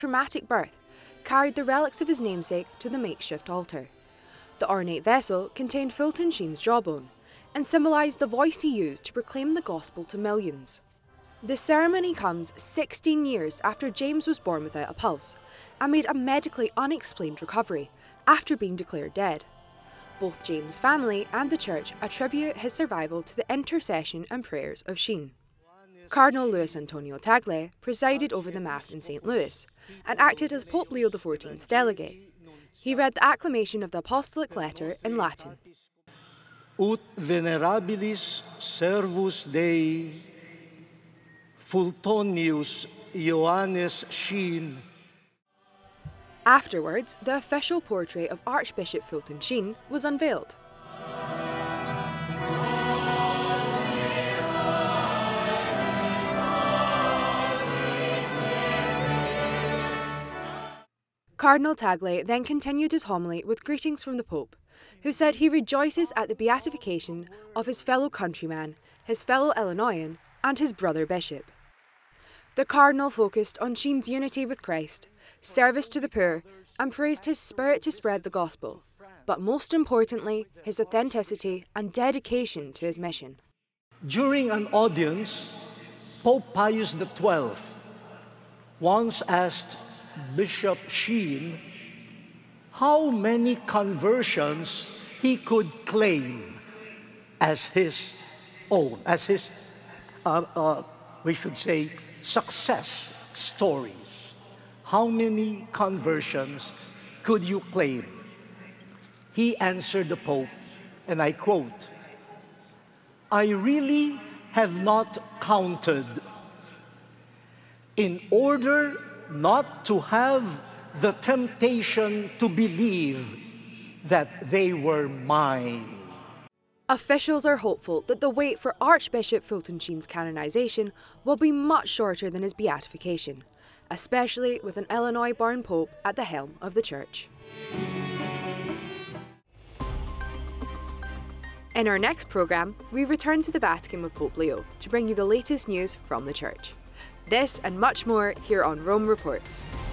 traumatic birth, carried the relics of his namesake to the makeshift altar. The ornate vessel contained Fulton Sheen's jawbone and symbolised the voice he used to proclaim the gospel to millions. This ceremony comes 16 years after James was born without a pulse and made a medically unexplained recovery after being declared dead. Both James' family and the Church attribute his survival to the intercession and prayers of Sheen. Cardinal Luis Antonio Tagle presided over the Mass in St. Louis and acted as Pope Leo XIV's delegate. He read the acclamation of the apostolic letter in Latin. Ut venerabilis servus Dei Fultonius Ioannis Sheen. Afterwards, the official portrait of Archbishop Fulton Sheen was unveiled. Cardinal Tagle then continued his homily with greetings from the Pope, who said he rejoices at the beatification of his fellow countryman, his fellow Illinoisan, and his brother bishop. The Cardinal focused on Sheen's unity with Christ, service to the poor, and praised his spirit to spread the gospel, but most importantly, his authenticity and dedication to his mission. During an audience, Pope Pius XII once asked Bishop Sheen how many conversions he could claim as his own, as his, we should say, success stories. How many conversions could you claim? He answered the Pope, and I quote, "I really have not counted. In order not to have the temptation to believe that they were mine." Officials are hopeful that the wait for Archbishop Fulton Sheen's canonization will be much shorter than his beatification, especially with an Illinois-born Pope at the helm of the Church. In our next programme, we return to the Vatican with Pope Leo to bring you the latest news from the Church. This and much more here on Rome Reports.